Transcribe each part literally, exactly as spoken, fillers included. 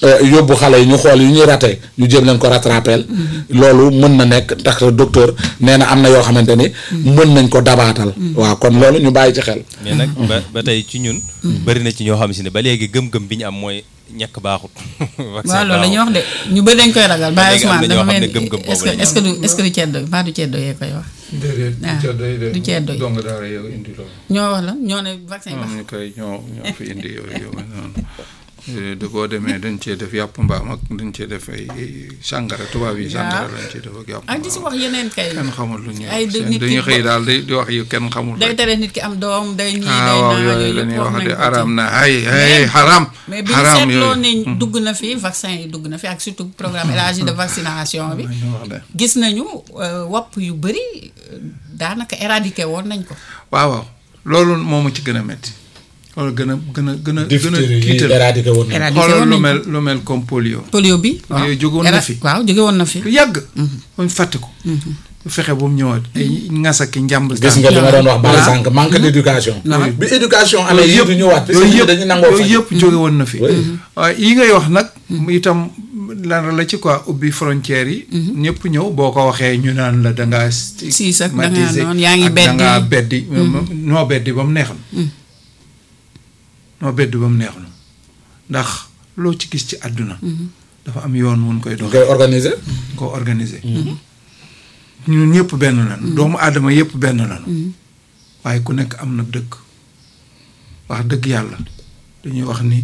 yóbbu xale yi ñu xool yu ñuy raté ñu jéem leen ko rattrapel loolu mën na nekk ndax docteur nee na am na yoo xamante ni mën nañ ko dabaatal waaw kon loolu ñu bàyyi ci xel mais nag ba ba tey ci ñun bëri na ci ñoo xam si ne ba léegi gëm-gëm bi ñu am mooy ñàkk baaxut waaw loolu la ñuy wax de ñu bëri dañ koy ragal Baye Ousmane dafa mel gëm-gëm est-ce que est-ce que du est-ce que du ceddo baa du ceddo yee koy wax déedéet du ceddo yi dong daara yow indi loolu ñoo wax la ñoo ne vaccin yi ñu koy ñoo ñoo fi indi yooyu yow noonu da boo demee dañ cee def yàpp mbaam ak dañ cee def ay sàngara tubaab yi sàngara lañ cee def ak yàpp ak di si wax yeneen kay kenn xamul lu ñuy ay nit dañuy xëy daal di di wax yu kenn xamul day tere nit ki am doom day ñii ah day waaw naa yooyu yooyu la ñuy yëpp wax wax de nañ ko aram ci. na ay ay xaram mais bi ñu xaram seetloo yooyu ne dugg na fi vaccin yi dugg na fi ak surtout programme élargi de vaccination bi ñu wax de gis nañu wopp yu bëri daanaka éradiqué woon nañ ko waaw waaw loolu moomu ci gën a métti loolu gën a gën a gën a gën a diphtérie yi kiital éradiqué woon nañ éradiqué xoolal woon lu nañ mel ko lu mel comme polio polio bi waaw yooyu jógoon na fi waaw jóge woon na fi lu yàgg ba mu fàtte ko fexe ba mu ñëwaat ay ngasaki njàmb gis nga li ma doon wax bàyyi sànq manque d'éducation bi éducation amee yëpp ñëwaat yooyu yëpp dañu nangoo yooyu yëpp jóge woon na fi waaye yi ngay wax nag itam lan la ci quoi ubbi frontières yi ñëpp ñëw boo ko waxee ñu naan la dangaa si sax dangaa noonu yaa ngi ak dangaa beddi noo beddi ba mu neexal noo beddi ba mu neexal ndax loo ci gis ci àdduna dafa am yoon wun koy dox koy organiser koo organiser ñun ñëpp benn lañu doomu aadama yëpp benn lañu waaye ku nekk am na dëkk wax dëgg yàlla dañuy wax ni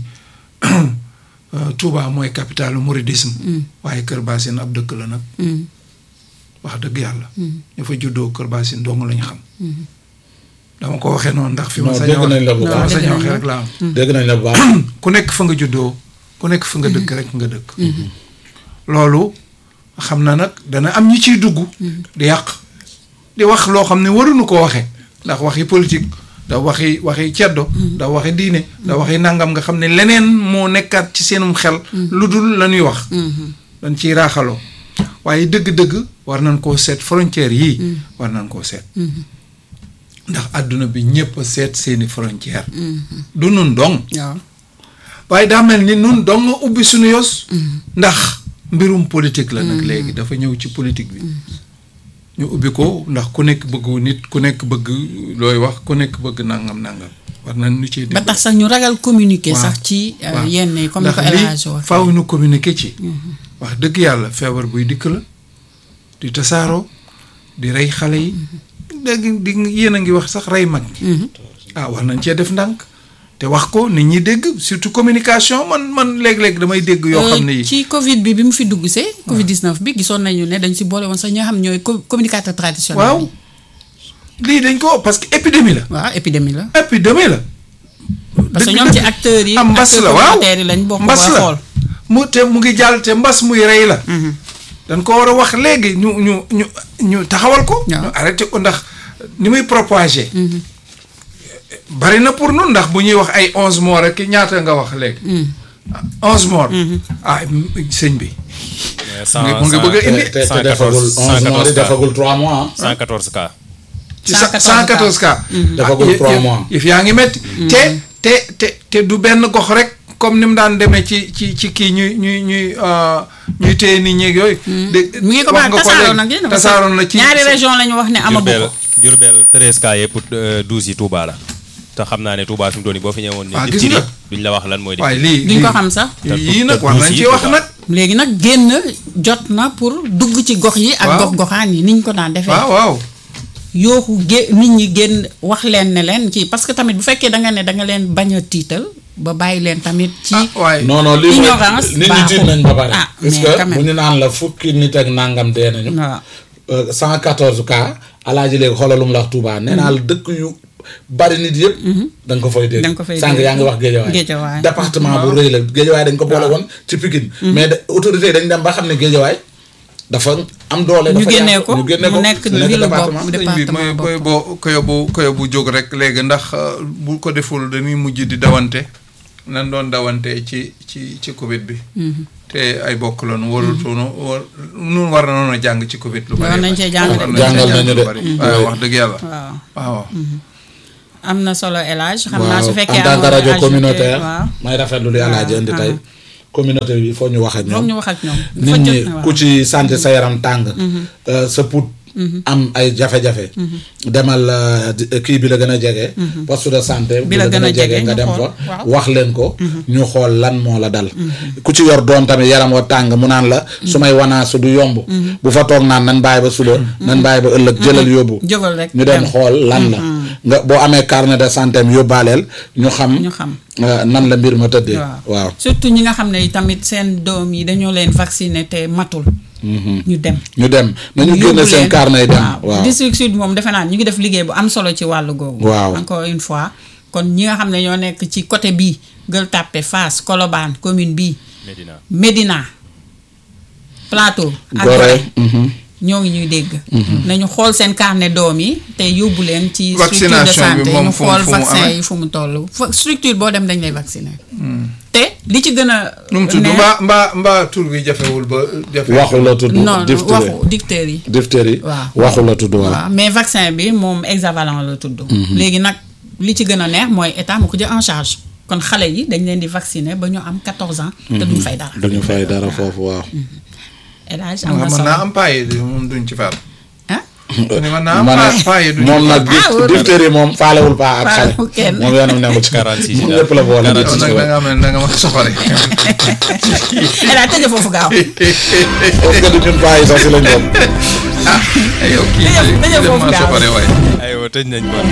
Touba mooy capitalu mouridisme waaye Kër Bassine ab dëkk la nag wax dëgg yàlla ñu fa juddoo Kër Bassine dong lañu xam dama ko waxee noonu ndax fi ma sañ a wax sañ a waxee rek la am dégg nañ la bu baax ku nekk fa nga juddoo ku nekk fa nga dëkk rek nga dëkk loolu xam na nag dana am ñi ciy dugg di yàq di wax loo xam ne waruñu ko waxee ndax waxi politique da waxi waxi ceddo da waxi diine da waxi nangam nga xam ne leneen moo nekkaat ci seenum xel lu dul la ñuy wax dañ ciy raaxaloo waaye dëgg-dëgg war nañ koo seet frontières yii war nañ koo seet ndax àdduna bi ñëpp a seet seeni frontière du nun dong waaye daa mel ni nun dong ubbi suñu yos ndax mbirum politique la nag léegi dafa ñëw ci politique bi ñu ubbi ko ndax ku nekk bëggu nit ku nekk bëgg looy wax ku nekk bëgg nangam nangam war nañ ñu ci ba tax sax ñu ragal communiquer sax ci yenn comme ni ko El Hadj wax faaw ñu communiquer ci wax dëgg yàlla feebar buy dikk la di tasaaroo di rey xale yi dégg di yéen a ngi wax sax rey mag ñi ah war nañ cee def ndànk te wax ko nit ñi dégg surtout communication man man léeg-léeg damay dégg yoo xam ne yi ci Covid bi bi mu fi dugg see Covid dix-neuf bi gisoon nañu ne dañ si boole woon sax ñoo xam ñooy communicateur traditionnel waaw lii dañ ko parce que épidémie la waaw épidémie la épidémie la parce que ñoom ci acteurs yi am mbas la waaw yi lañ bokk mbas la xool mu te mu ngi jàll te mbas muy rey la dañ ko war a wax léegi ñu ñu ñu ñu taxawal ko ñu arrêté ko ndax ni muy propagé bari na pour nun ndax bu ñuy wax ay onze morts rek ñaata nga wax léegi onze morts ah sëñ bi mu ngi bëgg a indi te te defagul onze mois di defagul trois mois cent quatorze cas ci cent quatorze cas defagul trois mois yëf yaa ngi métti te te te te du benn gox rek comme ni mu daan demee ci ci ci kii ñuy ñuy ñuy ñuy téye nit ñeeg yooyu mi ngi ko baax tasaaroon nag yéen tasaaroon na ci ñaari région la ñu wax ne amagu ko Diourbel treize cas yëpp douze yi Touba la te xam naa ne Touba fi mu doon boo fi ñëwoon ni gis nga duñ la wax lan mooy waaye lii duñ ko xam sax yii nag war nañ ci wax nag léegi nag génn jot na pour dugg ci gox yi ak gox goxaan yi niñ ko daan defee waaw waaw yooxu gé nit ñi génn wax leen ne leen ci parce que tamit bu fekkee da nga ne da nga leen bañ a tiital ba bàyyi leen tamit ci non non lii ignorance nit ñi tiit nañ ba pare ah parce que bu ñu naan la fukki nit ak nangam dee nañu cent quatorze cas alaaji léegi xoolalum la wax Touba nee naa la dëkk yu bari nit yëpp da nga ko fay dégg sànq yaa ngi wax Guédiawaye département bu rëy la Guédiawaye dañ ko boole woon ci Pikine mais autorité yi dañ dem ba xam ne Guédiawaye dafa am doole ñu génnee ko ñu génnee ko mu nekk ville bopp département bopp booy boo koyo bu koyo bu jóg rek léegi ndax bu ko deful dañuy mujj di dawante nan doon dawante ci ci ci Covid bi te ay bokk la nu waratuñu war nun war na noonu a jàng ci Covid lu bari war nañ cee jàng jàngal nañu de waaw wax dëgg yàlla waaw waaw am na solo El Hadj xam naa su fekkee en tant que rajo communautaire may rafetlu li El Hadj indi tey communauté bi il faut ñu wax ak ñoom. foog ñu wax ak ñoom. nit ñi ku ci santé sa yaram tàng. sa put. am ay jafe-jafe. demal kii bi la gën a jege. poste de santé bi la gën a jege nga dem fa. wax leen ko. ñu xool lan moo la dal. ku ci yor doom tamit yaram wa tàng mu naan la. su may wanaasu du yomb. bu fa toog naan nan bàyyi ba suba. nan bàyyi ba ëllëg jëlal yóbbu. jógal rek ñu dem xool lan la. nga boo amee carnet de santé am yóbbaaleel ñu xam. ñu xam nan la mbir ma tëddee. waaw surtout ñi nga xam ne tamit seen doom yi dañoo leen vacciner te matul. ñu dem ñu dem nañu génne seen carnet yi dem. waaw district sud moom defe naa ñu ngi def liggéey bu am solo ci wàllu googu. waaw encore une fois kon ñi nga xam ne ñoo nekk ci côté bii Gueule Tapée Fass Colobane commune bii. Médina Médina Plateau. ak Gorée ñoo ngi ñuy dégg. nañu xool seen carnet doom yi te yóbbu leen ci. structure de santé ñu xool vaccin yi fu mu toll. structure boo dem dañ lay vacciner. te li ci gën a. nu mu tudd mbaa mbaa mbaa tur bi jafewul ba. jafewul waxu la tudd. non waxu diphtérie. diphtérie waaw waxu la tudd waaw. mais vaccin bi moom hexavalent la tudd. léegi nag li ci gën a neex mooy état mu ko jël en charge kon xale yi dañ leen di vacciner ba ñu am quatorze ans. te duñ fay dara. duñu fay dara foofu waaw. El Hadj am na solo mën naa am paaye moom duñ ci faal. ah. mën naa am paaye duñ ci moom nag diphtérie moom faalewul paa ak xale. kenn moom yoonam nekkul ci quarante-six moom ñëpp la boole. nag da nga am da nga ma soxore. El Hadj tëjee foofu gaaw. est-ce que du ñun paa yi sax si lañ bokk. ah yow kii tëjee foofu ma gaaw soxore waay. aywa tëj nañ ko.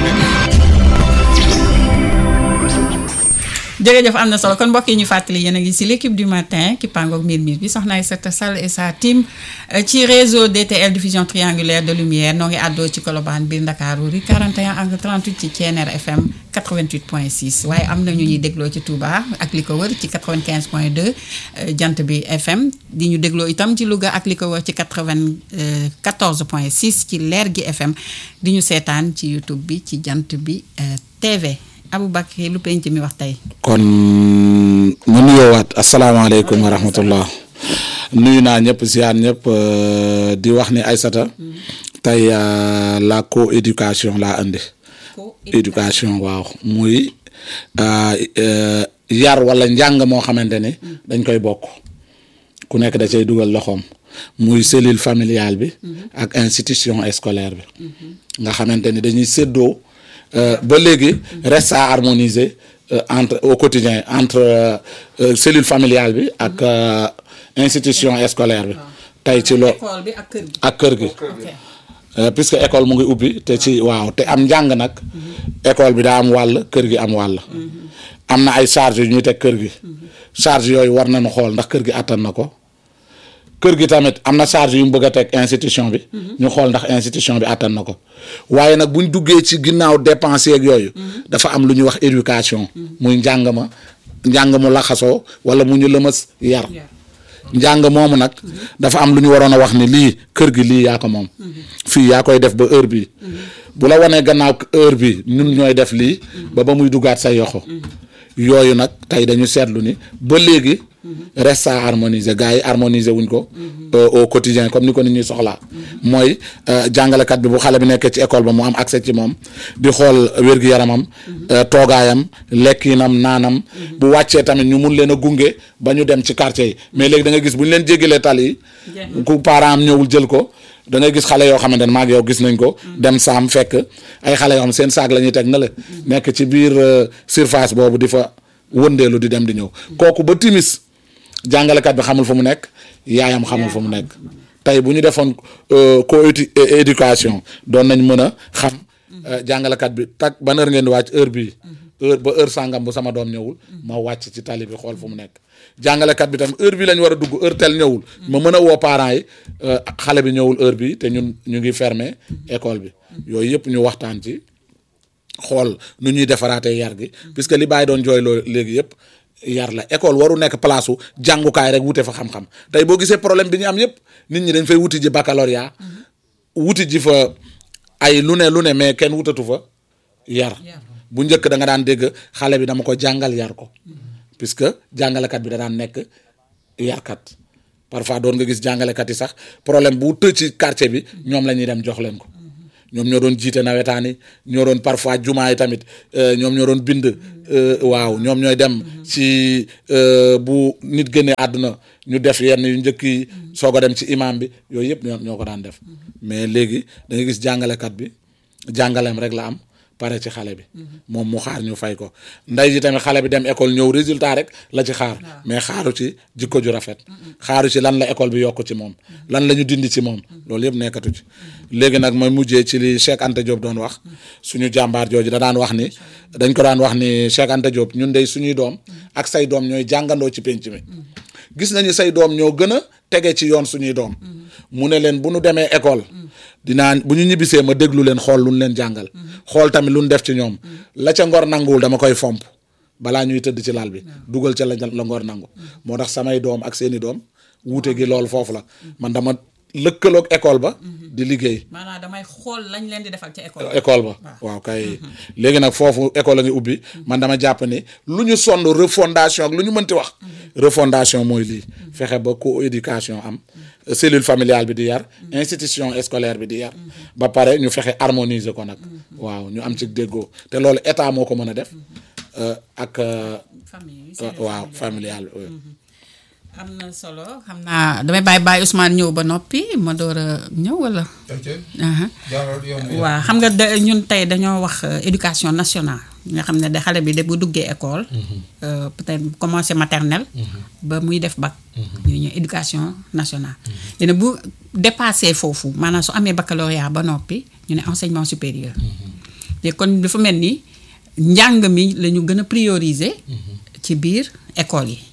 jërëjëf am na solo kon mbokk yi ñu fàttali yéen a ngi ci l'équipe du matin ki pangoog miir miir bi soxna Aïssata Sall et sa team ci réseau D T L diffusion triangulaire de lumière noo ngi àddoo ci Colobane biir Ndakaaru rue quarante et un angle trente-huit ci Thiéniere F M quatre-vingt-huit point six waaye am na ñu ñuy dégloo ci Touba ak li ko wër ci quatre-vingt-quinze point deux jant bi F M di ñu dégloo itam ci Louga ak li ko wër ci quatre-vingt-quatorze point six ci leer gi F M di ñu seetaan ci YouTube bi ci jant bi T V. Aboubacry lu penc mi wax tey. kon mu nuyoowaat asalaamaaleykum wa rahmatullah nuyu naa ñëpp ziar ñëpp di wax ni Aïssata tey la co-éducation laa indi. éducation waaw muy yar wala njàng moo xamante ni dañ koy bokk ku nekk da cay dugal loxoom muy cellule familiale bi ak institution scolaire bi nga xamante ni dañuy séddoo. Euh, ba léegi reste à harmoniser euh, entre au quotidien entre euh, cellule familiale bi ak institution scolaire bi tey ci loo ak kër gi puisque école mu ngi ubbi te ci waaw te am njàng nag école bi daa am wàll kër gi am wàll am na ay charge yu ñuy teg kër gi charge yooyu war nañu xool ndax kër gi attan na ko kër gi tamit am na charge yu mu bëgg a teg institution bi ñu xool ndax institution bi attan na ko waaye nag buñ duggee ci ginnaaw dépense yeeg yooyu dafa am lu ñuy wax éducation muy njàng ma njàng mu laxasoo wala mu ñu lëmas yar njàng moomu nag dafa am lu ñu waroon a wax ni lii kër gi lii yaa ko moom fii yaa koy def ba heure bi bu la wanee gannaaw heure bi ñun ñooy def lii ba ba muy duggaat say yoxo yooyu nag tey dañu seetlu ni ba léegi reste à harmoniser gars yi harmoniser wuñ ko au quotidien comme ni ko nit ñuy soxlaa mooy jàngalekat bi bu xale bi nekkee ci école ba mu am accès ci moom di xool wér-gu-yaramam toogaayam lekkinam naanam bu wàccee tamit ñu mun leen a gunge ba ñu dem ci quartier yi mais léegi da nga gis bu ñu leen jéggalee tali yi ku parent am ñëwul jël ko da ngay gis xale yoo xamante ne maag yow gis nañ ko dem saam fekk ay xale yoo xam seen saag la ñuy teg na la nekk ci biir surface boobu di fa wëndeelu di dem di ñëw kooku ba timis jàngalekat bi xamul fu mu nekk yaayam xamul fu mu nekk tey bu ñu defoon co-éducation doon nañ mën a xam jàngalekat bi tak ban heure ngeen di wàcc heure bii heure ba heure sàngam bu sama doom ñëwul ma wàcc ci tali bi xool fu mu nekk jàngalekat bi tam heure bi lañ war a dugg heure tel ñëwul ma mën a woo parents yi xale bi ñëwul heure bi te ñun ñu ngi fermé école bi yooyu yëpp ñu waxtaan ci xool nu ñuy defaraatee yar gi puisque li bàyyi doon jooy loo léegi yëpp yar la école waru nekk place u jàngukaay rek wute fa xam-xam tey boo gisee problème bi ñu am yëpp nit ñi dañ fay wuti ji baccalauréat wuti ji fa ay lu ne lu ne mais kenn wutatu fa yar bu njëkk da nga daan dégg xale bi dama ko jàngal yar ko puisque jàngalekat bi da daan nekk yarkat parfois doon nga gis jàngalekat yi sax problème bu tëj ci quartier bi ñoom la ñuy dem jox leen ko ñoom ñoo doon jiite nawetaan yi ñoo doon parfois jumaa yi tamit ñoom ñoo doon bind waaw ñoom ñooy dem ci bu nit génnee àdduna ñu def yenn yu njëkk yi soog a dem ci imam bi yooyu yëpp ñoo ñoo ko daan def mais léegi da nga gis jàngalekat bi jàngaleem rek la am pare ci xale bi moom mu xaar ñu fay ko ndey ji tamit xale bi dem école ñëw résultat rek la ci xaar mais xaaru ci jikko ju rafet xaaru ci lan la école bi yokk ci moom lan la ñu dindi ci moom loolu yëpp nekkatu ci léegi nag ma mujjee ci li Cheikh Anta Diop doon wax suñu jàmbaar jooju da daan wax ni dañ ko daan wax ni Cheikh Anta Diop ñun dey suñuy doom ak say doom ñooy jàngandoo ci penc mi gis nañu say doom ñoo gën a tege ci yoon suñuy doom mu ne leen bu ñu demee école dinaa bu ñu ñibbisee ma déglu leen xool lu ñu leen jàngal xool tamit lu ñu def ci ñoom la ca ngor nanguwul dama koy fomp balaa ñuy tëdd ci lal bi dugal ca la la ngor nangu moo tax samay doom ak seeni doom wuute gi loolu foofu la man dama lëkkaloog école ba di liggéey. maanaam damay xool lañ leen di defal ci école école ba waaw kay léegi nag foofu école a ngi ubbi man dama jàpp ni lu ñu sonn refondation ak lu ñu mënti wax refondation mooy lii fexe ba coéducation am cellule familiale bi di yar institution scolaire bi di yar ba pare ñu fexe harmoniser ko nag waaw ñu am ci déggoo te loolu état moo ko mën a def ak waaw familiale am na solo xam naa damay bàyyi bàyyi Ousmane ñëw ba noppi ma door a ñëw wala. waaw xam nga da ñun tey dañoo wax éducation nationale nga xam ne da xale bi de bu duggee école. peut-être commencé maternelle. ba muy def bac. ñu ñëw éducation nationale. dina bu dépassé foofu maanaam su amee baccalauréat ba noppi ñu ne enseignement supérieur. te kon dafa mel ni njàng mi la ñu gën a prioriser. ci biir école yi.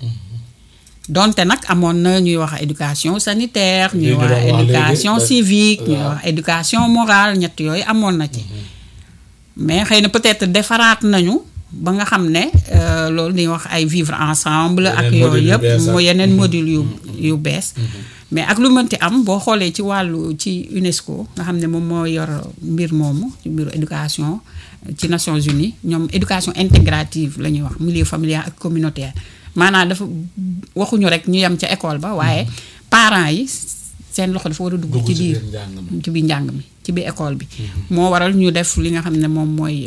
donte nag amoon na ñuy wax éducation sanitaire ñuy wax éducation civique ñuy wax éducation morale ñett yooyu amoon na ci mais xëy na peut-être defaraat nañu ba nga xam ne loolu ñuy wax ay vivre ensemble ak yooyu yëpp mu yeneen module yu yu bees mais ak lu mënti am boo xoolee ci wàllu ci UNESCO nga xam ne moom moo yor mbir moomu ci mbiru éducation ci Nations Unies ñoom éducation intégrative la ñuy wax milieu familial ak communautaire maanaam dafa waxuñu rek ñu yem ca école ba waaye parents yi seen loxo dafa war a dugg ci biir ci biir njàng mi ci biir école bi moo waral ñu def li nga xam ne moom mooy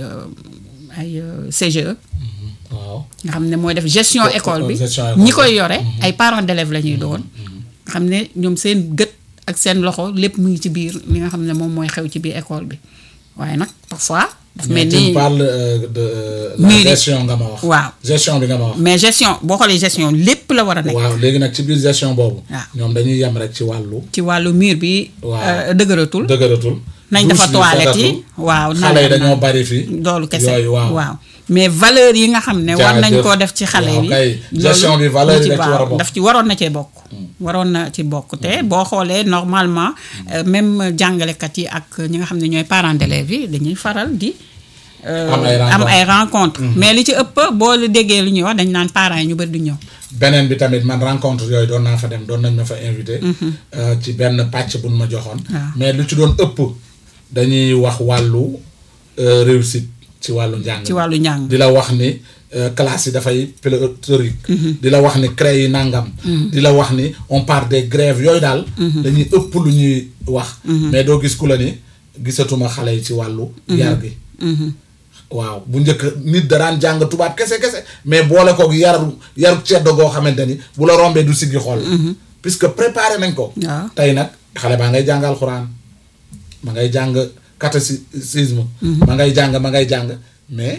ay C G E waaw nga xam ne mooy def gestion école bi ñi koy yore ay parents d'élèves la ñuy doon nga xam ne ñoom seen gët ak seen loxo lépp mu ngi ci biir li nga xam ne moom mooy xew ci biir école bi waaye nag parfois daf mel ni tu parles de la gestion nga ma wax. waaw gestion bi nga ma wax. mais gestion boo xoolee gestion lépp la war a nekk. waaw léegi nag ci biir gestion boobu. waaw ñoom dañuy yem rek ci wàllu. ci wàllu mur bi. waaw dëgëratul. dëgëratul. nañ dafa toilette yi waaw. xale yi dañoo bari fii. loolu kese yooyu waaw. waaw mais valeur yi nga xam ne. war nañ koo def ci xale yi. kay gestion bi valeur yi daf ci war a bokk. daf ci waroon na cee bokk. waroon na ci bokk te boo xoolee normalement même jàngalekat yi ak ñi nga xam ne ñooy parents d'élèves yi dañuy faral di. am ay rencontre mais li ci ëpp boo déggee lu ñuy wax dañ naan parents yi ñu bëri du ñëw. beneen bi tamit man rencontre yooyu doon naa fa dem doon nañ ma fa invité. ci benn pàcc buñ ma joxoon. mais lu ci doon ëpp dañuy wax wàllu réussite ci wàllu njàng. ci wàllu njàng di la wax ni classe yi dafay pléthorique. di la wax ni cré yi nangam. di la wax ni on parle des grèves yooyu daal. dañuy ëpp lu ñuy wax. mais doo gis ku la ni gisatuma xale yi ci wàllu. yar gi. waaw bu njëkk nit da daan jàng tubaab kese kese mais boole koog yaru yaru ceddo goo xamante ni bu la rombee du siggi xool. puisque préparé nañ ko. waaw tey nag xale baa ngay jàng alxuraan ma ngay jàng catéchisme. ma ngay jàng ma ngay jàng mais.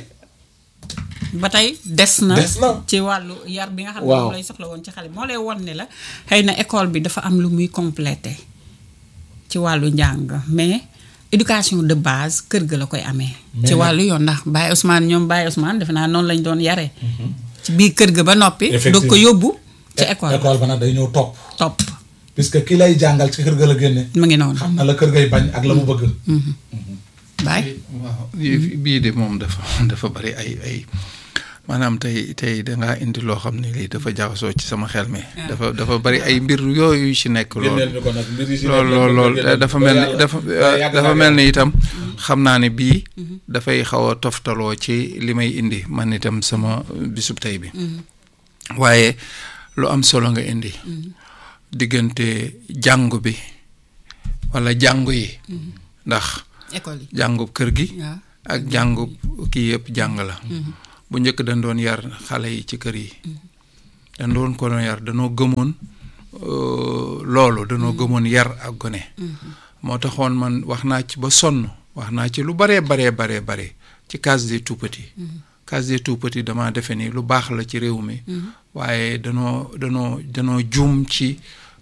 ba tey des na. des na ci wàllu yar bi nga xam ne waaw moom lay soxla woon ci xale moo lay won ne la xëy na école bi dafa am lu muy complété ci wàllu njàng mais. éducation de base kër ga la koy amee. ci wàllu yoon ndax Baye Ousmane ñoom Baye Ousmane defe naa noonu lañ doon yaree. ci biir kër ga ba noppi. effectivement doo ko yóbbu. ci école école ba nag day ñëw topp. topp puisque ki lay jàngal ci kër ga la génne. mu ngi noonu. xam na la kër gay bañ ak la mu bëgg. Baye. waaw bii de moom dafa dafa bari ay ay maanaam tey tey dangaa indi loo xam ne lii dafa jaxasoo ci sama xel mi. dafa dafa bari ay mbir yooyu ci nekk. lool lool lool dafa mel ni dafa dafa mel ni itam xam naa ne bii dafay xaw a toftaloo ci li may indi man itam sama bisub tey bi. waaye lu am solo nga indi. diggante jàngu bi walla jàngu yi. ndax école yi jàngub kër gi waaw ak jàngub kii yëpp jàng la bu njëkk dañ doon yar xale yi ci kër yi dañ doon ko doon yar danoo gëmoon loolu danoo gëmoon yar ak gone moo taxoon man wax naa ci ba sonn wax naa ci lu baree baree baree bare ci case des tout-petits case des tout-petits damaa defe ni lu baax la ci réew mi waaye danoo danoo danoo juum ci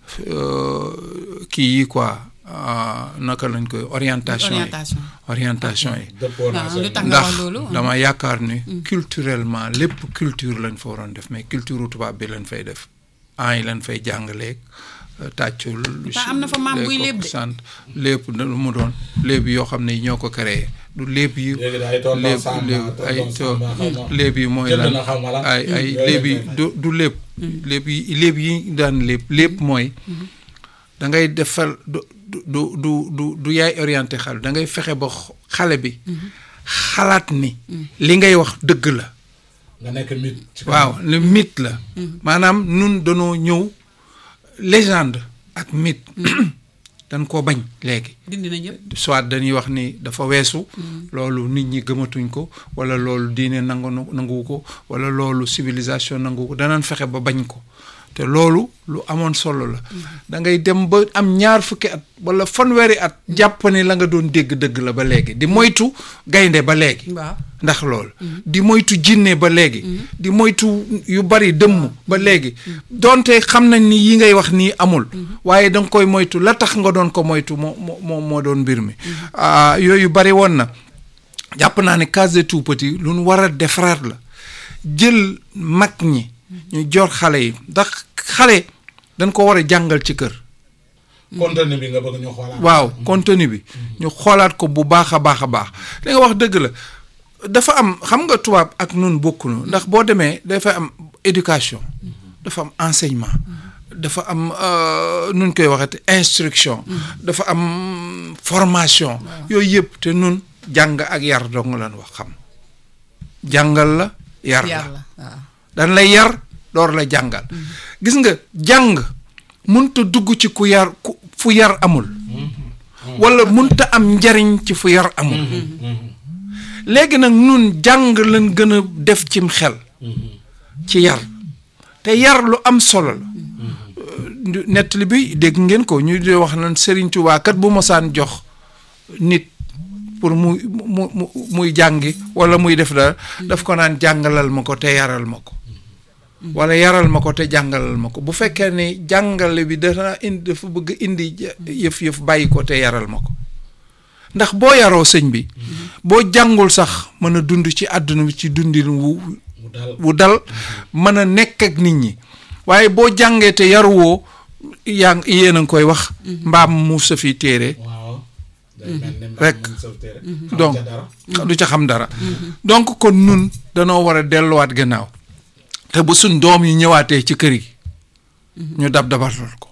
kii yi quoi naka lañ koy orientation yi orientation yi ndax dama yaakaar ni culturellement lépp culture lañ fa waroon def mais culture tubaab bi lañ fay def an yi lañ fay jàngaleeg tàccul am na fa maam buy léeb de sant lépp lu mu doon léeb yoo xam ne ñoo ko créé du léeb yi léeb ay léeb yi mooy lan ay ay léeb yi du du léeb léeb yi léeb yi daan léeb léeb mooy da ngay defal du du du du du yaay orienté xale da ngay fexe ba xale bi xalaat ni li ngay wax dëgg la nga nekk mythe waaw le mythe la maanaam nun danoo ñëw légende ak mythe dañ koo bañ léegi dindi na ñëpp soit dañuy wax ni dafa weesu loolu nit ñi gëmatuñ ko wala loolu diine nangu nangu ko wala loolu civilisation nangu ko danañ fexe ba bañ ko te loolu lu amoon solo la da ngay dem ba am ñaar fukki at wala fanweeri at jàpp ne la nga doon dégg dëgg la ba léegi di moytu gaynde ba léegi ndax loolu di moytu jinne ba léegi di moytu yu bari dëmm ba léegi donte xam nañ ni yi ngay wax nii amul waaye da nga koy moytu la tax nga doon ko moytu moo moo moo doon mbir mi yooyu bari woon na jàpp naa ne case des tout-petits lu nu war a defaraat la jël mag ñi ñu jor xale yi ndax xale dañ ko war a jàngal ci kër. contenu bi nga bëgg ñu xoolaat. waaw contenu bi. ñu xoolaat ko bu baax a baax a baax li nga wax dëgg la dafa am xam nga tubaab ak nun bokkunu ndax boo demee dafa am éducation dafa am enseignement dafa am nun koy waxete instruction dafa am formation yooyu yëpp te nun jàng ak yar dong lan wax xam jàngal la yar la dan lay yar door la jàngal gis nga jàng mënta dugg ci ku yar ku fu yar amul wala mënta am njariñ ci fu yar amul léegi nag nun jàng lañ gën a def cim xel ci yar te yar lu am solo la nettali bi dégg ngeen ko ñu di wax nan Serigne Touba kat bu mosaan jox nit pour muy mu mu muy jàngi wala muy def dara daf ko naan jàngalal ma ko te yaral ma ko wala yaral ma ko te jàngalal ma ko bu fekkee ne jàngale bi dana indi dafa bëgg indi yëf yëf bàyyi ko te yaral ma ko ndax boo yaroo sëñ bi boo jàngul sax mën a dund ci àdduna bi ci dundin wu wu dal mën a nekk ak nit ñi waaye boo jàngee te yaruwoo yaa yéen a ngi koy wax mbaam mu sa fi téere rek donc du ca xam dara donc kon nun danoo war a delluwaat gannaaw te bu suñ doom yi ñëwaatee ci kër yi ñu dab dabatal ko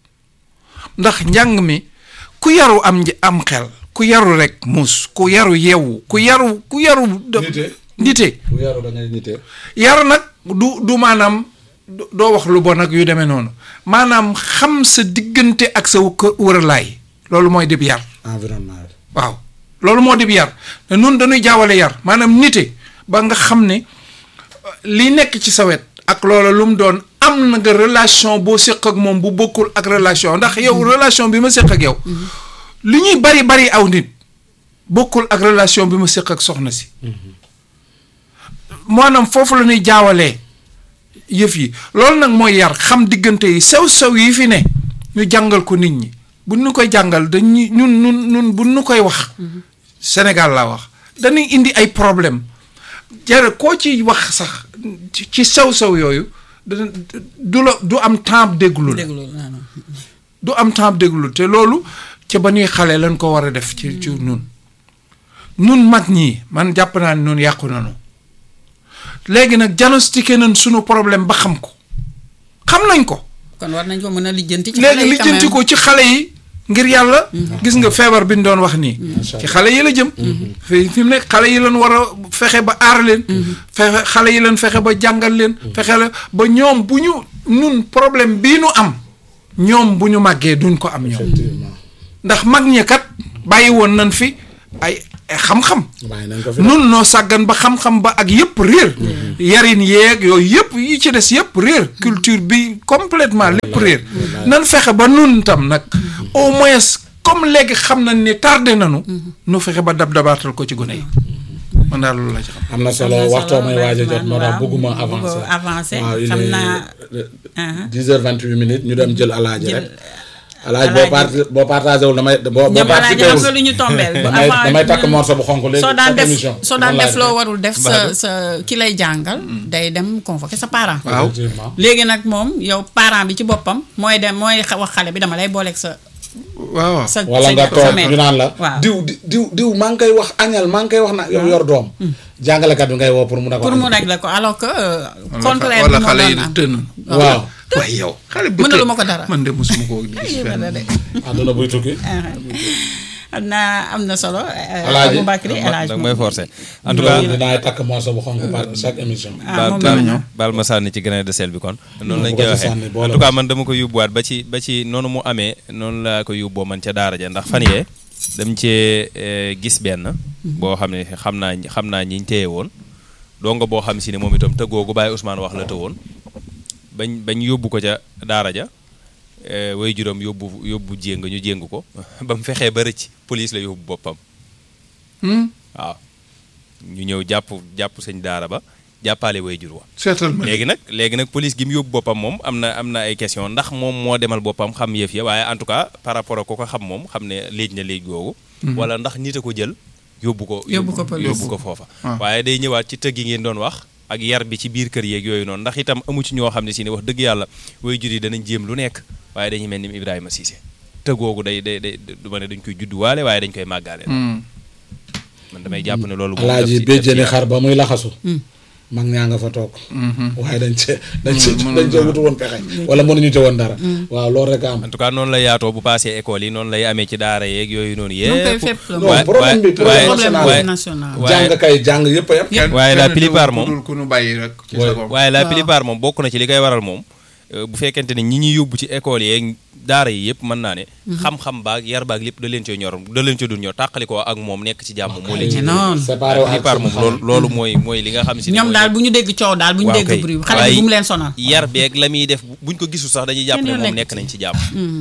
ndax njàng mi ku yaru am am xel ku yaru rek muus ku yaru yeewu ku yaru ku yaru nite ku yaru da ngay nite yar nag du du maanaam doo wax lu bon ak yu demee noonu maanaam xam sa diggante ak sa wëralaay loolu mooy dib yar environnement waaw loolu moo dib yar te nun dañuy jaawale yar maanaam nite ba nga xam ne li nekk ci sa wet ak loola lu mu doon am na nga relation boo séq ak moom bu bokkul ak relation ndax yow relation bi ma séq ak yow li ñuy bari bari aw nit bokkul ak relation bi ma séq ak soxna si maanaam foofu la ñuy jaawalee yëf yi loolu nag mooy yar xam diggante yi sew-sew yi fi ne ñu jàngal ko nit ñi bu ñu koy jàngal dañuy ñun ñun ñun bu ñu koy wax Sénégal laa wax dañuy indi ay problème jare koo ci wax sax ci sew-sew yooyu dana du la du am temps déglu la du am temps déglu te loolu ca ba ñuy xale lañ ko war a def ci ci nun nun mag ñii man jàpp naa ne nun yàqu nañu léegi nag diagnostiqué nañ sunu problème ba xam ko xam nañ ko kon war nañ ko mën a lijjanti ci léegi lijjanti ko ci xale yi ngir yàlla gis nga feebar bi ñu doon wax nii ci xale yi la jëm fi fi mu nekk xale yi leen war a fexe ba aar leen fexe xale yi leen fexe ba jàngal leen fexe la ba ñoom bu ñu nun problème bii nu am ñoom bu ñu màggee duñ ko am ñoom ndax mag ñi kat bàyyi woon nañ fi ay ay xam-xam. bàyyi nañ ko fi nun noo sàggan ba xam-xam ba ak yëpp réer. yarin yeeg yooyu yëpp yi ci des yëpp réer. culture bi complètement lépp réer. nan fexe ba nun tam nag au moins comme léegi xam nañ ne tardé nañu. nu fexe ba dab dabaatal ko ci gone yi. man daal loolu la ci xam. am na solo waxtoo may waaj a jot moo tax bëgguma avancer avancer waaw il xam est naa dix heures vingt huit minutes ñu dem jël alaaji rek alaaji boo part boo partagé wul damay boo boo participé ñoom wul lu ñu tombeel damay damay takk morceau bu xonk léegi soo daan chaque def émission soo daan def loo warul def sa sa ki lay jàngal day dem convoquer sa parent waaw léegi nag moom yow parent bi ci boppam mooy dem mooy wax xale bi dama lay booleeg sa waaw sa wala nga toog ñu naan la waaw diw diw diw maa ngi koy wax añal maa ngi koy wax na yow yor doom jàngalekat bi ngay woo pour mu ne ko pour mu régler ko alors que contraire wala bi moo xale yi doon am tën. waaw waaye yow xale bu mënaluma ko dara. man de mosuma ko gis fenn. àdduna buy tukki am na am na solo. Alaaji Aboubacry El Hadj da nga may forcer en tout cas dinaay takk morceau bu xonk par chaque émission ah moom baal la baal ma sànni ci grain de sel bi kon noonu lañ bu ko koy ci waxee sànni, boole en tout ko cas ci. man dama ko yóbbuwaat ba ci ba ci noonu mu amee noonu laa ko yóbboo man ca daara ja ndax fan yee dem cee eh, gis benn boo xam ne xam naa xam naa ñiñ téye woon donga boo xam si ne moom itam tëggoo gu bàyyi Ousmane wax la tëwoon bañ bañ yóbbu ko ca daara ja eh, way juróom yóbbu yóbbu jéng ñu jéng ko ba mu fexee ba rëcc police la yóbbu boppam waaw ñu ñëw jàpp jàpp sëñ daara ba jàppale way jur wa seetal ma léegi nag léegi nag police gi mu yóbbu boppam moom am na am na ay question ndax moom moo demal boppam xam yëf ya waaye en tout cas par rapport ak ko ko xam moom xam ne léej na léej googu wala ndax nit a ko jël yóbbu ko Yóbbu ko police. yóbbu ko foofa Ah. waaye day ñëwaat ci tëgg yi ngeen doon wax ak yar bi ci biir kër yeeg yooyu noonu ndax itam amu ci ñoo xam ne si ne wax dëgg yàlla way jur yi danañ jéem lu nekk waaye dañuy mel ni Ibrahima Cissé tëggoogu day day day du ma ne dañ koy judduwaale waaye dañ koy màggaale man damay jàpp ne loolu moom daf alaaji ci- daf ci béjjëni yar. xar ba muy laxasu mag ñaa nga fa toog waaye dañ cee dañ cee mënul dañ cee wutu woon pexe wala mënuñu ci woon dara waaw loolu rek am en tout cas noonu la yaatoo bu passé école yi noonu lay amee ci daara yeeg yooyu noonu moom koy yépp fépp la non waaye- problème bi waaye- problème problème national national waaye- jàng kay jàng yëpp a yem waaye la plupart moom- dul ku nu bàyyi rek ci Ouais. sa bopp. waaye la Waaw. plupart moom bokk na ci li koy waral moom euh, bu fekkente ne ñi ñuy yóbbu ci école yeeg daara yi yëpp mën naa ne xam-xam baag yar baag lépp da leen cee ñor da leen cee dul ñor tàqali ko ak moom nekk ci jàmm moo leen ci non séparé la wu ak plupart moom loolu loolu mooy mooy li nga xam si ne ñoom mooy daal bu ñu dégg coow daal bu ñu waaw dégg kay. bruit xale bi waaye bu mu leen sonal yar beeg la muy def buñ ko gisul sax dañuy jàpp Kenn ne yoon moom nekk nekk nañ ci jàmm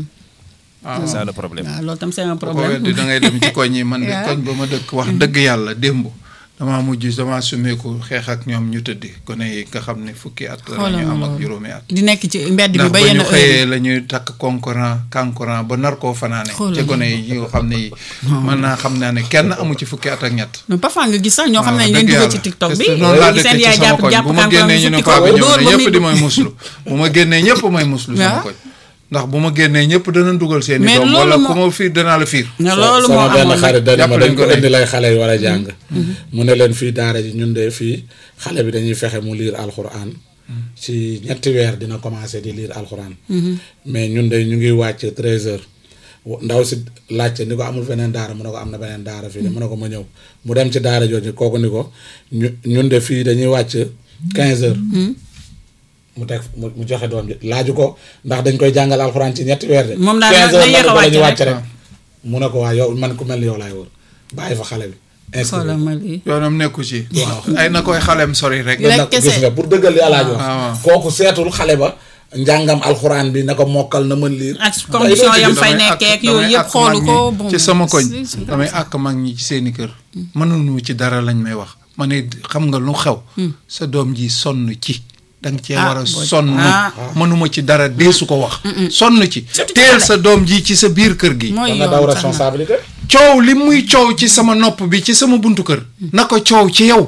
c'est ça le problème waaw loolu tam c'est un boo ko problème weddi da ngay dem ci koñ yi man de Yeah. koñ ba ma dëkk wax dëgg yàlla démb damaa mujj damaa sumeeku xeex ak ñoom ñu tëddi gone yi nga xam ne fukki at la Xoolal ñu am ma ak loolu. juróomi at di nekk ci mbedd bi ndax ba ba yenn ñu heure yi. xëyee la ñuy takk concurrent concurrent ba nar koo fanaane Xoolal ci gone yi yoo xam ne yi mën naa xam naa ne kenn amu ci fukki at ak ñett mais parfois nga gis sax ñoo xam ne waaw dañ leen dëgg dugal yàlla. ci TikTok bi Parce que noonu laa seen dëkkee yaay ci sama jàpp koñ jàpp bu ma génnee ñu ne kankuram paa bi ñëw dóor na ba ñëpp muy- di may muslu bu ma génnee ñëpp may muslu sama Waaw. koñ ndax bu ma génnee ñëpp dana dugal seen i Mais doom loolu wala moo- ku ma fiir danaa la fiir ne loolu moo sama benn amoon nag. xarit dañu ma jàpp dañ nañ ko ko indi lay xale yi war a jàng mu ne leen fii daara ji ñun de fii xale bi dañuy fexe mu liir alxuraan ci ñetti weer dina commencé di liir alxuraan mais ñun de ñu ngi wàcc treize heures ndaw si laajte ni ko amul beneen daara mu ne ko am na beneen daara fii de mu ne ko ma ñëw mu dem ci daara jooju kooku ni ko ñu ñun de fii dañuy wàcc quinze heures mu teg mu mu joxe doom ji laaju ko ndax dañ koy jàngal alxuraan ci ñetti weer de Moom daal quinze na heures yéex a la wàcc ñu rek. wàcc rek mu ne ko waa yow man ku mel ni yow laay wër bàyyi fa xale bi inscrire xoolal ma lii. yoonam nekku ci ay na koy xaleem sori rek Rek nag kese. gis nga pour dëggal li alaaji wax waaw. kooku seetul xale ba njàngam alxuraan bi na ko mokkal na mën liir ak condition yam fay damay nekkee ak àkk- yooyu damay yëpp àkk xoolu mag ko ñi bon ci sama koñ c'est- c'est damay àkk mag ñi ci seeni kër mënuñu ci dara lañ may wax ma ne xam nga lu xew sa doom ji sonn ci danga cee Ah, war a boo- sonn ah. mënuma ci dara deesu ko wax sonn ci teel sa doom ji ci sa biir kër gi mooy da nga daw yoon sax na. responsabilité coow li muy coow ci sama nopp bi ci sama buntu kër na ko coow ci yow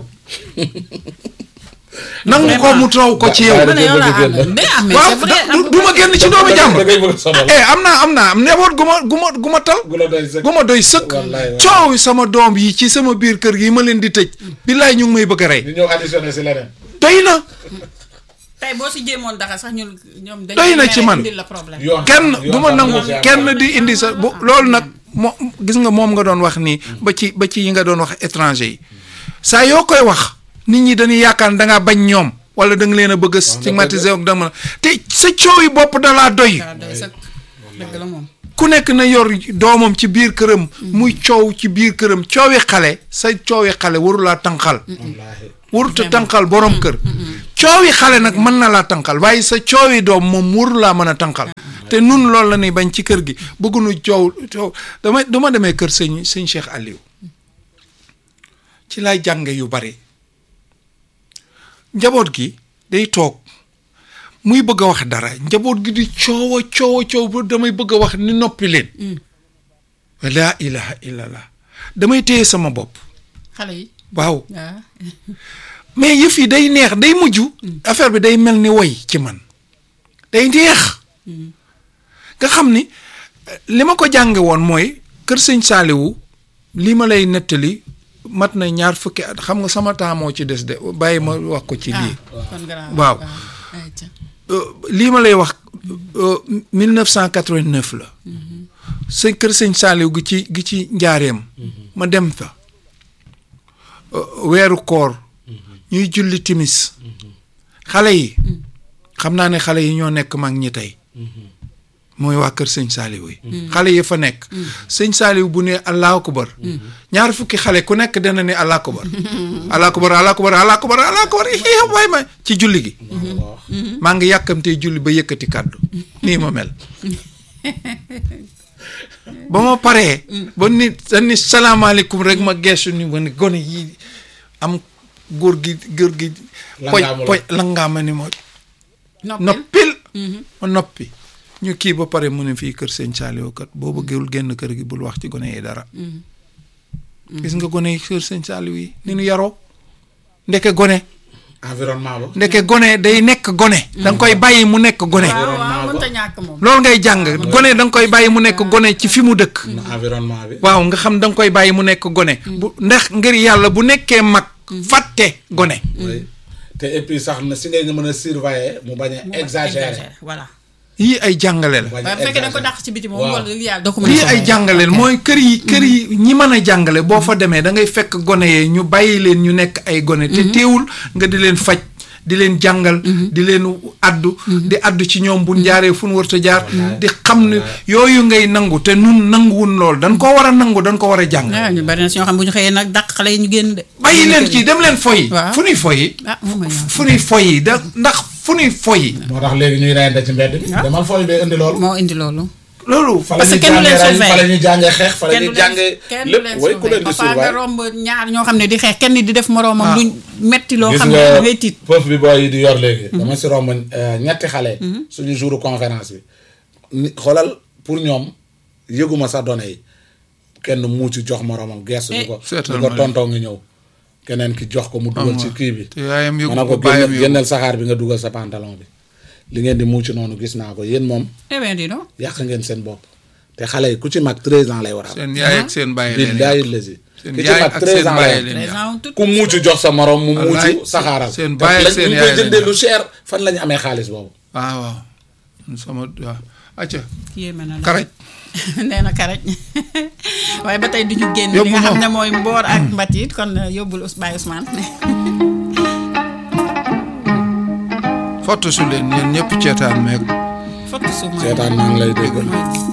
nangu ko mu coow ko ci yow Ba- ma ne yow laa Génn. àndal mais ah mais waaw c'est vrai du- du ma génn ci doomu jàmbur da ngay bëgg a sonal eh am naa am naa am njaboot gu ma gu ma gu ma tal gu la doy sëkk. gu ma doy sëkk Wallaay, wallaay. coow sama doom yi ci sama biir kër gi ma leen di tëj billaay ñu ngi may bëgg a rey ñu ñëw additionné si leneen doy na tey boo si jéemoon dara sax ñun ñoom dañuy doy na ci mere man. indil la problème. yoon kenn yoon du ma tam nangu moo ci am. kenn di indi sa bu loolu nag moo gis nga moom nga doon wax nii ba ci ba ci yi nga doon wax étranger yi saa yoo koy wax nit ñi dañuy yaakaar ne da ngaa bañ ñoom wala da nga leen a bëgg a stigmatiser ak dama te sa coow yi bopp da laa doy waaw doy sëkk dëgg la moom. ku nekk na yor doomam ci biir këram muy coow ci biir këram coowi xale sa coowi xale warulaa tànqal waruta tànqal borom kër coowi xale nag mën na laa tànqal waaye sa coowi doom moom warulaa mën a tànqal te nun loolu la ni bañ ci kër gi bëgguñu coow coow dama dama demee kër sëñ sëñ Cheikh Aliou ci lay jànge yu bari njaboot gi day toog muy bëgg a wax dara njaboot gi di coow a coow a coow ba damay bëgg a wax ni noppi leen laa ilaha illallah damay téye sama bopp xale yi waaw mais yëf yi day neex day mujj affaire bi day mel ni woy ci man day neex nga xam ni li ma ko jànge woon mooy kër sëñ Saaliwu lii ma lay nettali mat na ñaar fukki at xam nga sama temps moo ci des de bàyyi ma wax ko ci lii waaw lii ma lay wax mille neuf cent quatre-vingt-neuf la sëñ kër sëñ Saaliw gi ci gi ci njaareem ma dem fa weeru koor ñuy julli timis xale yi xam naa ne xale yi ñoo nekk mag ñi tey mooy waa kër sëñ Saaliw yi xale yi fa nekk sëñ Saaliw bu ne allahu akbar ñaar fukki xale ku nekk dana ne allahu akbar allahu akbar allahu akbar allahu akbar allahu akbar waay ma ci julli gi maa ngi yàkkamtee julli ba yëkkati kàddu nii ma mel ba ma paree ba ni ni salaamaaleykum rek ma geesu ni ma ne gone yi am góor gi góor gi poy poy langaama ni ma noppil ma noppi ñu kii ba pare mu ne fii kër sëñ Saaliw kat boo bëggewul génn kër gi bul wax ci gone yi dara gis nga gone yi kër sëñ Saaliw yi ni ñu yaroo ndeke gone environnement ba ndeke gone day nekk gone da nga koy bàyyi mu nekk gone loolu ngay jàng gone da nga koy bàyyi mu nekk gone ci fi mu dëkk environnement bi waaw nga xam da nga koy bàyyi mu nekk gone bu ndax ngir yàlla bu nekkee mag fàtte gone te et puis sax na si ngay nga mën a surveiller mu bañ a exagérer voilà yii ay jàngale la waaye bu fekkee da nga ko dàq ci biti moom wala yàlla doo ko mën a lii ay jàngale mooy kër yi kër yi ñi mën a jàngale boo fa demee da ngay fekk gone yee ñu bàyyi leen ñu nekk ay gone te teewul nga di leen faj di leen jàngal di leen addu di addu ci ñoom bu jaaree fu nu warta jaar di xam ne yooyu ngay nangu te nun nanguwun lool dañ ko war a nangu dañ ko war a jàng ñu bari na si ñoo xam bu ñu xëyee nag dàq xale yi ñu génn de bàyyi leen ci dem leen foyi fu nuy foyi fu nuy foyi da ndax fu nuy foyi moo tax léegi ñuy reyante ci mbedd bi demal foyi bee indi loolu moo indi loolu loolu parce que kenn du leen surveiller fa la ñuy jàngee xeex fa la ñuy jàngee kenn du leen surveiller papa nga romb ñaar ñoo xam ne di xeex kenn di def moroomam luñ metti loo xam ne da ngay tiit foofu bi booy yi di yor léegi dama si romb ñetti xale suñu jour conférence bi xoolal pour ñoom yëguma sax données yi kenn muuci jox moroomam gestu di ko di ko tontoo ngi ñëw keneen ki jox ko mu dugal ci kii bi ma ne ko génneel saxaar bi nga dugal sa pantalon bi li ngeen di muuci noonu gis naa ko yéen moom yàq ngeen seen bopp te xale yi ku ci mag treize ans lay war a am seen yaay ak seen bàyyi leen daayit la si ku ci mag treize ans lay am ku muuci jox sa morom mu muuci saxaaral seen bàyyi ak seen ñu koy jëndee lu cher fan la ñu amee xaalis boobu waaw waaw sama waaw acca yéeme na karaj nee na karaj waaye ba tey du ñu génn li nga xam ne mooy mboor ak mbatit kon yóbbul Baye Ousmane fottu su leen yéen ñëpp ceetaan meeg fottu su ceetaan maa ngi lay dégg